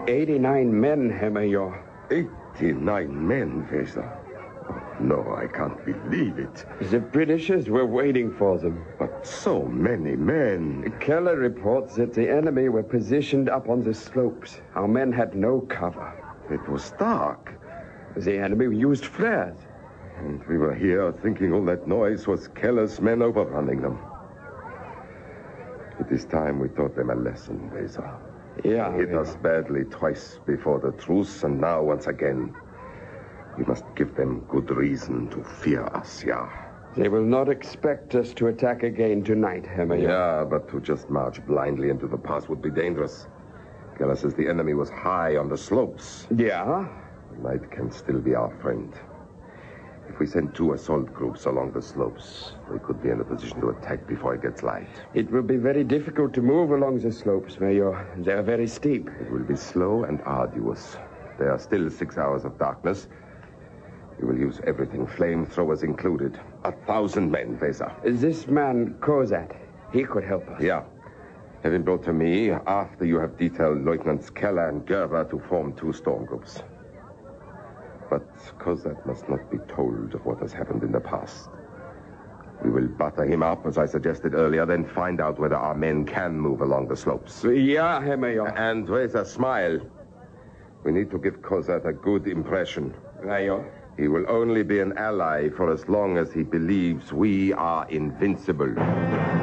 89 men, Herr Major. 89 men, Weser. No, I can't believe it. The Britishers were waiting for them. But so many men. Keller reports that the enemy were positioned up on the slopes. Our men had no cover. It was dark. The enemy used flares. And we were here thinking all that noise was Keller's men overrunning them. It is time we taught them a lesson, Weser. Yeah. They hit us badly twice before the truce, and now once again. We must give them good reason to fear us, yeah. They will not expect us to attack again tonight, Herr Major. Yeah, but to just march blindly into the pass would be dangerous. Keller says the enemy was high on the slopes. Yeah? Night can still be our friend. If we send 2 assault groups along the slopes, we could be in a position to attack before it gets light. It will be very difficult to move along the slopes, Major. They are very steep. It will be slow and arduous. There are still 6 hours of darkness. We will use everything, flamethrowers included. 1,000 men, Weser. This man, Kozat, he could help us. Yeah. Have him brought to me after you have detailed Lieutenants Keller and Gerber to form 2 storm groups. But Kozat must not be told of what has happened in the past. We will butter him up, as I suggested earlier, then find out whether our men can move along the slopes. Yeah, Herr Major. And Weser, smile. We need to give Kozat a good impression. Major. He will only be an ally for as long as he believes we are invincible.